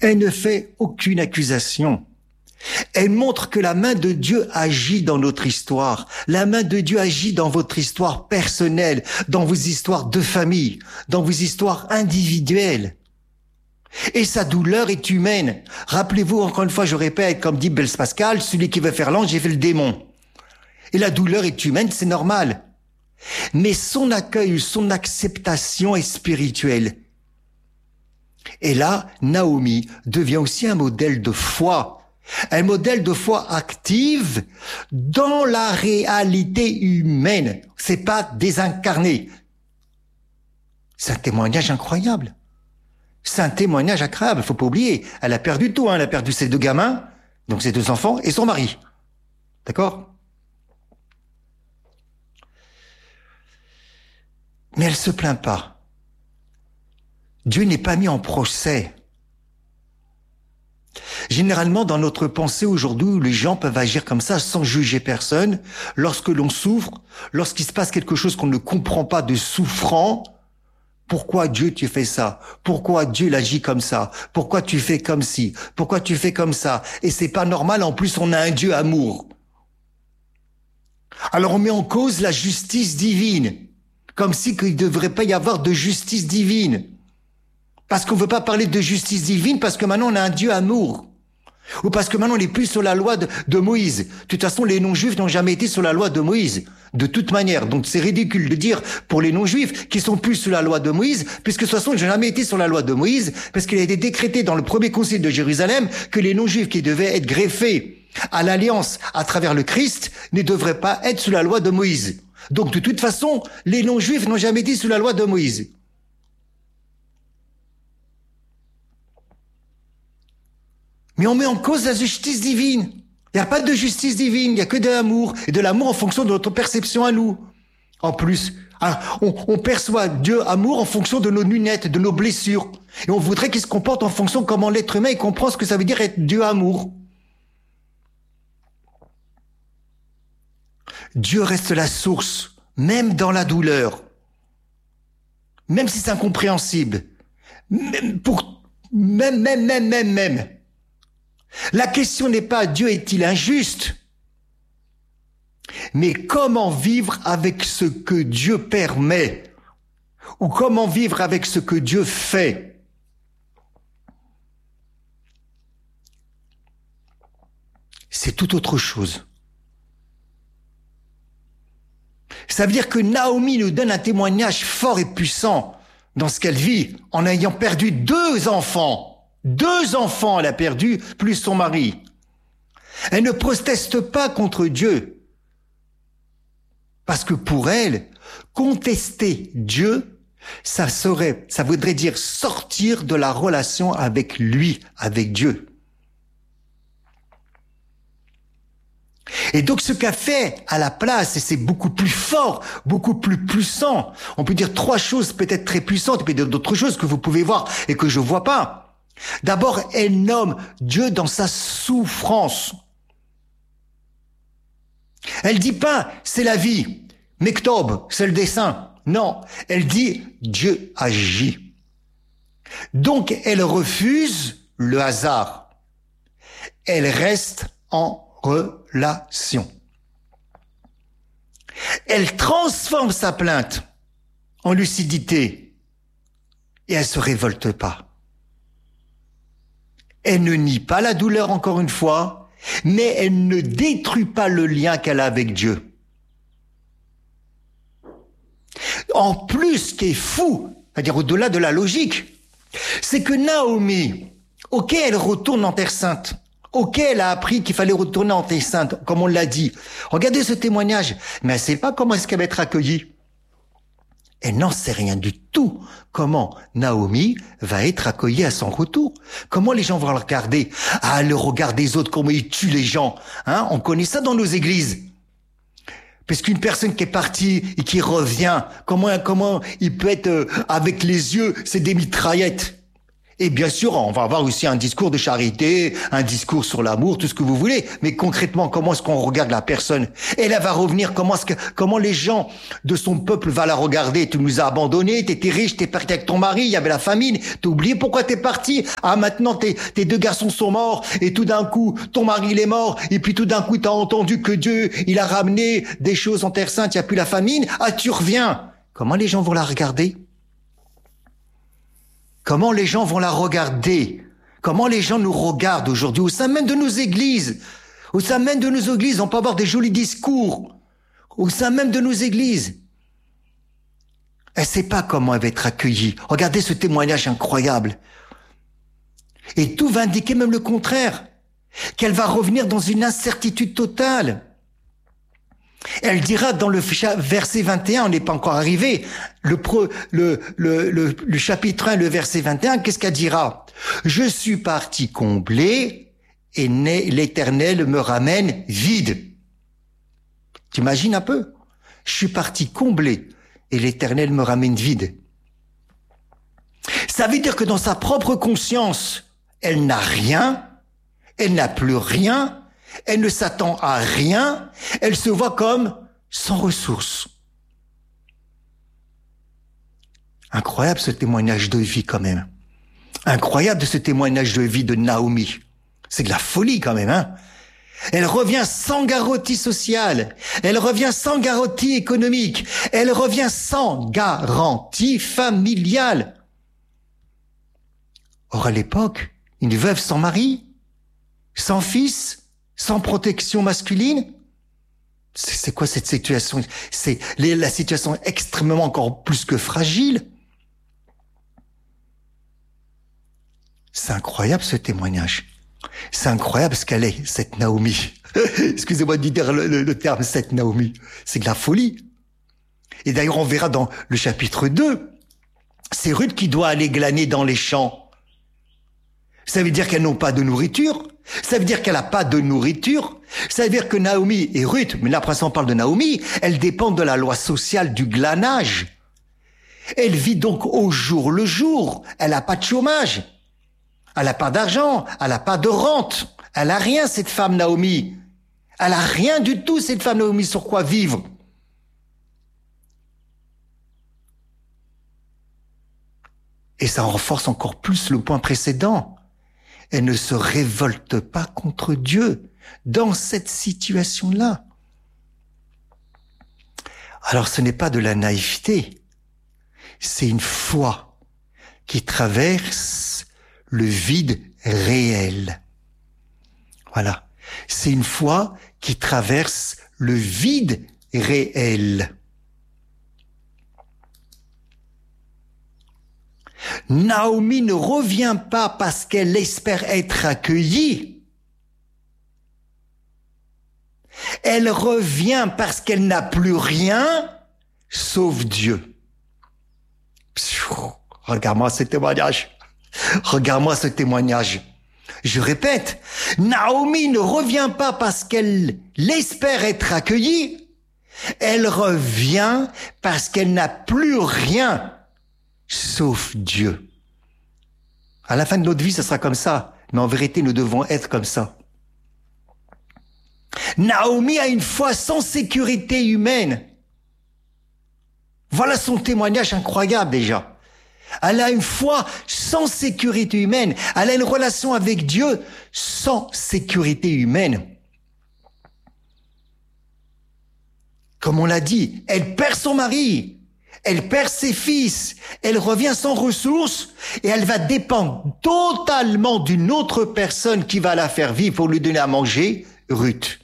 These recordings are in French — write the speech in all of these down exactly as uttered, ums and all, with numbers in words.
Elle ne fait aucune accusation. Elle montre que la main de Dieu agit dans notre histoire. La main de Dieu agit dans votre histoire personnelle, dans vos histoires de famille, dans vos histoires individuelles. Et sa douleur est humaine. Rappelez-vous, encore une fois, je répète, comme dit Blaise Pascal, celui qui veut faire l'ange, j'ai fait le démon. Et la douleur est humaine, c'est normal. Mais son accueil, son acceptation est spirituelle. Et là, Naomi devient aussi un modèle de foi. Un modèle de foi active dans la réalité humaine. C'est pas désincarné. C'est un témoignage incroyable. C'est un témoignage incroyable. Faut pas oublier. Elle a perdu tout, hein. Elle a perdu ses deux gamins, donc ses deux enfants, et son mari. D'accord? Mais elle se plaint pas. Dieu n'est pas mis en procès. Généralement, dans notre pensée aujourd'hui, les gens peuvent agir comme ça sans juger personne. Lorsque l'on souffre, lorsqu'il se passe quelque chose qu'on ne comprend pas de souffrant, pourquoi Dieu tu fais ça? Pourquoi Dieu agit comme ça? Pourquoi tu fais comme ci? Pourquoi tu fais comme ça? Et c'est pas normal, en plus on a un Dieu amour. Alors on met en cause la justice divine, comme si qu'il ne devrait pas y avoir de justice divine. Parce qu'on veut pas parler de justice divine, parce que maintenant on a un Dieu amour. Ou parce que maintenant on n'est plus sur la loi de, de Moïse. De toute façon, les non-juifs n'ont jamais été sur la loi de Moïse. De toute manière. Donc c'est ridicule de dire pour les non-juifs qu'ils sont plus sous la loi de Moïse, puisque de toute façon ils n'ont jamais été sur la loi de Moïse, parce qu'il a été décrété dans le premier concile de Jérusalem que les non-juifs qui devaient être greffés à l'alliance à travers le Christ ne devraient pas être sous la loi de Moïse. Donc de toute façon, les non-juifs n'ont jamais été sous la loi de Moïse. Mais on met en cause la justice divine. Il n'y a pas de justice divine, il n'y a que de l'amour. Et de l'amour en fonction de notre perception à nous. En plus, on, on perçoit Dieu amour en fonction de nos lunettes, de nos blessures. Et on voudrait qu'il se comporte en fonction de comment l'être humain il comprend ce que ça veut dire être Dieu amour. Dieu reste la source, même dans la douleur. Même si c'est incompréhensible. Même, pour, même, même, même, même, même. La question n'est pas Dieu est-il injuste, mais comment vivre avec ce que Dieu permet, ou comment vivre avec ce que Dieu fait. C'est tout autre chose. Ça veut dire que Naomi nous donne un témoignage fort et puissant dans ce qu'elle vit en ayant perdu deux enfants. Deux enfants elle a perdu, plus son mari. Elle ne proteste pas contre Dieu. Parce que pour elle, contester Dieu, ça serait, ça voudrait dire sortir de la relation avec lui, avec Dieu. Et donc ce qu'a fait à la place, et c'est beaucoup plus fort, beaucoup plus puissant, on peut dire trois choses peut-être très puissantes, et peut-être d'autres choses que vous pouvez voir et que je vois pas. D'abord, elle nomme Dieu dans sa souffrance. Elle dit pas, c'est la vie, Mektob, c'est le dessein. Non, elle dit, Dieu agit. Donc, elle refuse le hasard. Elle reste en relation. Elle transforme sa plainte en lucidité et elle se révolte pas. Elle ne nie pas la douleur encore une fois, mais elle ne détruit pas le lien qu'elle a avec Dieu. En plus, ce qui est fou, c'est-à-dire au-delà de la logique, c'est que Naomi, ok, elle retourne en Terre Sainte, ok, elle a appris qu'il fallait retourner en Terre Sainte, comme on l'a dit. Regardez ce témoignage, mais elle ne sait pas comment est-ce qu'elle va être accueillie. Elle n'en sait rien du tout comment Naomi va être accueillie à son retour. Comment les gens vont la regarder. Ah, le regard des autres, comment ils tuent les gens. Hein, on connaît ça dans nos églises. Parce qu'une personne qui est partie et qui revient, comment, comment il peut être euh, avec les yeux, c'est des mitraillettes. Et bien sûr, on va avoir aussi un discours de charité, un discours sur l'amour, tout ce que vous voulez. Mais concrètement, comment est-ce qu'on regarde la personne? Elle, elle va revenir, comment est-ce que, comment les gens de son peuple vont la regarder? Tu nous as abandonnés, t'étais riche, t'es parti avec ton mari, il y avait la famine. T'as oublié pourquoi t'es parti? Ah, maintenant, tes, tes deux garçons sont morts, et tout d'un coup, ton mari, il est mort, et puis tout d'un coup, t'as entendu que Dieu, il a ramené des choses en Terre Sainte, il n'y a plus la famine. Ah, tu reviens. Comment les gens vont la regarder? Comment les gens vont la regarder? Comment les gens nous regardent aujourd'hui au sein même de nos églises? Au sein même de nos églises, on peut avoir des jolis discours. Au sein même de nos églises. Elle ne sait pas comment elle va être accueillie. Regardez ce témoignage incroyable. Et tout va indiquer même le contraire. Qu'elle va revenir dans une incertitude totale. Elle dira dans le verset vingt et un, on n'est pas encore arrivé, le, pro, le, le, le, le chapitre un, le verset vingt et un, qu'est-ce qu'elle dira? Je suis parti comblé et l'Éternel me ramène vide. T'imagines un peu? Je suis parti comblé et l'Éternel me ramène vide. Ça veut dire que dans sa propre conscience, elle n'a rien, elle n'a plus rien, elle ne s'attend à rien, elle se voit comme sans ressources. Incroyable ce témoignage de vie quand même. Incroyable ce témoignage de vie de Naomi. C'est de la folie quand même, hein. Elle revient sans garantie sociale, elle revient sans garantie économique, elle revient sans garantie familiale. Or à l'époque, une veuve sans mari, sans fils, sans protection masculine, c'est quoi cette situation? C'est la situation extrêmement encore plus que fragile. C'est incroyable ce témoignage. C'est incroyable ce qu'elle est, cette Naomi. Excusez-moi de dire le, le, le terme, cette Naomi. C'est de la folie. Et d'ailleurs, on verra dans le chapitre deux, c'est Ruth qui doit aller glaner dans les champs. Ça veut dire qu'elles n'ont pas de nourriture. Ça veut dire qu'elle n'a pas de nourriture. Ça veut dire que Naomi et Ruth, mais là, après on parle de Naomi, elles dépendent de la loi sociale du glanage. Elle vit donc au jour le jour. Elle n'a pas de chômage. Elle n'a pas d'argent. Elle n'a pas de rente. Elle n'a rien, cette femme Naomi. Elle n'a rien du tout, cette femme Naomi, sur quoi vivre. Et ça renforce encore plus le point précédent. Elle ne se révolte pas contre Dieu dans cette situation-là. Alors ce n'est pas de la naïveté, c'est une foi qui traverse le vide réel. Voilà, c'est une foi qui traverse le vide réel. Naomi ne revient pas parce qu'elle espère être accueillie. Elle revient parce qu'elle n'a plus rien sauf Dieu. Pfiou, regarde-moi ce témoignage. Regarde-moi ce témoignage. Je répète, Naomi ne revient pas parce qu'elle espère être accueillie. Elle revient parce qu'elle n'a plus rien sauf Dieu. À la fin de notre vie, ce sera comme ça. Mais en vérité, nous devons être comme ça. Naomi a une foi sans sécurité humaine. Voilà son témoignage incroyable déjà. Elle a une foi sans sécurité humaine. Elle a une relation avec Dieu sans sécurité humaine. Comme on l'a dit, elle perd son mari. Elle perd ses fils, elle revient sans ressources et elle va dépendre totalement d'une autre personne qui va la faire vivre pour lui donner à manger, Ruth.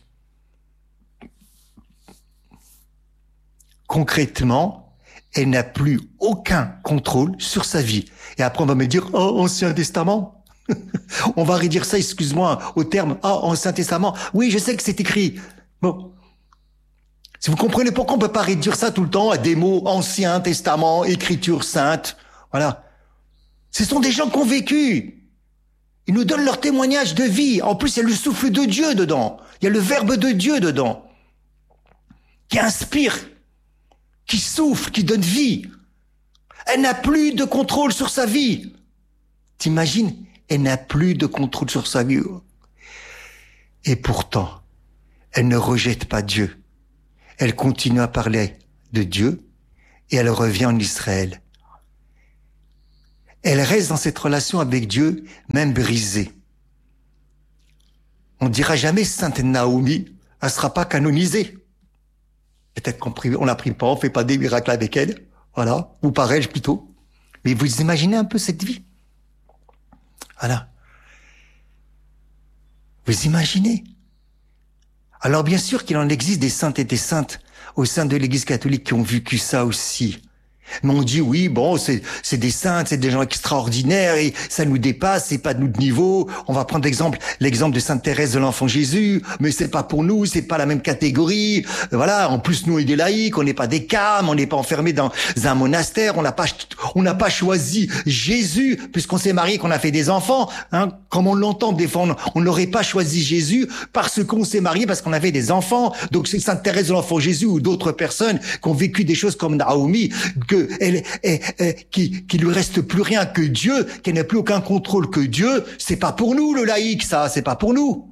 Concrètement, elle n'a plus aucun contrôle sur sa vie. Et après, on va me dire, oh, Ancien Testament. On va redire ça, excuse-moi, au terme, oh, Ancien Testament. Oui, je sais que c'est écrit. Bon. Si vous comprenez pourquoi on peut pas réduire ça tout le temps à des mots Ancien Testament, Écriture sainte, voilà. Ce sont des gens qui ont vécu. Ils nous donnent leur témoignage de vie. En plus, il y a le souffle de Dieu dedans. Il y a le verbe de Dieu dedans. Qui inspire, qui souffle, qui donne vie. Elle n'a plus de contrôle sur sa vie. T'imagines, elle n'a plus de contrôle sur sa vie. Et pourtant, elle ne rejette pas Dieu. Elle continue à parler de Dieu et elle revient en Israël. Elle reste dans cette relation avec Dieu, même brisée. On dira jamais Sainte Naomi, elle sera pas canonisée. Peut-être qu'on prie, on la prie pas, on fait pas des miracles avec elle. Voilà. Ou par elle, plutôt. Mais vous imaginez un peu cette vie? Voilà. Vous imaginez? Alors bien sûr qu'il en existe des saintes et des saintes au sein de l'Église catholique qui ont vécu ça aussi. Mais on dit oui, bon, c'est c'est des saintes, c'est des gens extraordinaires et ça nous dépasse, c'est pas de notre niveau. On va prendre l'exemple l'exemple de Sainte Thérèse de l'Enfant Jésus, mais c'est pas pour nous, c'est pas la même catégorie. Voilà, en plus nous on est des laïcs, on n'est pas des carmes, on n'est pas enfermés dans un monastère, on n'a pas on n'a pas choisi Jésus puisqu'on s'est marié, qu'on a fait des enfants, hein, comme on l'entend des fois, on n'aurait pas choisi Jésus parce qu'on s'est marié, parce qu'on avait des enfants. Donc c'est Sainte Thérèse de l'Enfant Jésus ou d'autres personnes qui ont vécu des choses comme Naomi, que elle, elle, elle, qui, qui lui reste plus rien que Dieu, qu'elle n'a plus aucun contrôle que Dieu, c'est pas pour nous le laïc, ça, c'est pas pour nous.